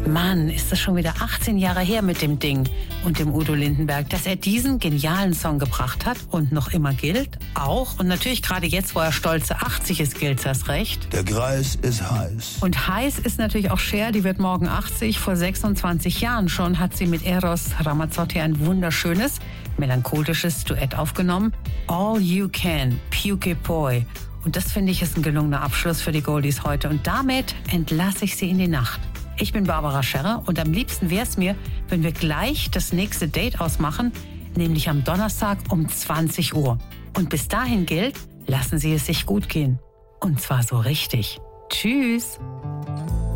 Mann, ist das schon wieder 18 Jahre her mit dem Ding und dem Udo Lindenberg, dass er diesen genialen Song gebracht hat und noch immer gilt. Auch und natürlich gerade jetzt, wo er stolze 80 ist, gilt das recht. Der Greis ist heiß. Und heiß ist natürlich auch Cher, die wird morgen 80. Vor 26 Jahren schon hat sie mit Eros Ramazzotti ein wunderschönes, melancholisches Duett aufgenommen. All You Can, Puke Poi. Und das finde ich ist ein gelungener Abschluss für die Goldies heute. Und damit entlasse ich sie in die Nacht. Ich bin Barbara Scherrer und am liebsten wäre es mir, wenn wir gleich das nächste Date ausmachen, nämlich am Donnerstag um 20 Uhr. Und bis dahin gilt, lassen Sie es sich gut gehen. Und zwar so richtig. Tschüss.